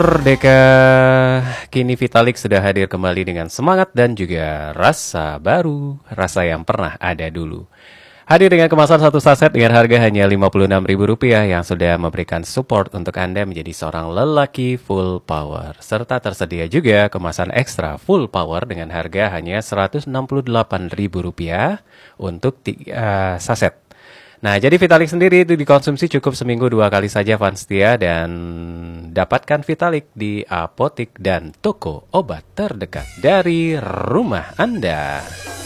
Merdeka, kini Vitalik sudah hadir kembali dengan semangat dan juga rasa baru, rasa yang pernah ada dulu. Hadir dengan kemasan satu saset dengan harga hanya Rp56.000 yang sudah memberikan support untuk Anda menjadi seorang lelaki full power. Serta tersedia juga kemasan ekstra full power dengan harga hanya Rp168.000 untuk 3 saset. Nah, jadi Vitalik sendiri itu dikonsumsi cukup seminggu 2 kali saja fans setia dan dapatkan Vitalik di apotik dan toko obat terdekat dari rumah Anda.